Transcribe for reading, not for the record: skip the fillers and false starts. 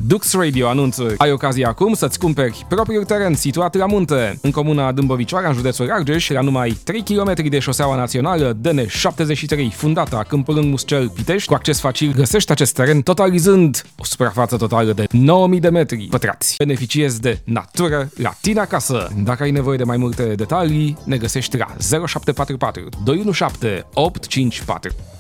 Dux Radio anunță: ai ocazia acum să-ți cumperi propriul teren situat la munte, în comuna Dâmbovicoara, în județul Argeș, la numai 3 km de șoseaua națională DN73, fundata Câmpul Rând Muscel Pitești. Cu acces facil găsești acest teren totalizând o suprafață totală de 9000 de metri pătrați. Beneficiezi de natură la tine acasă. Dacă ai nevoie de mai multe detalii, ne găsești la 0744 217 854.